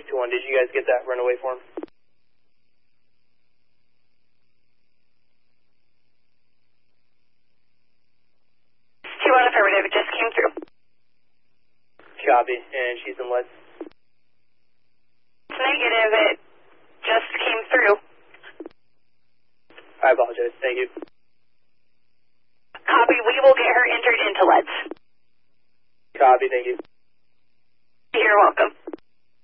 621, did you guys get that runaway form? T1 affirmative, it just came through. Copy, and she's in lead. It's negative, it just came through. I apologize, thank you. Copy, we will get her entered into leads. Copy, thank you. You're welcome.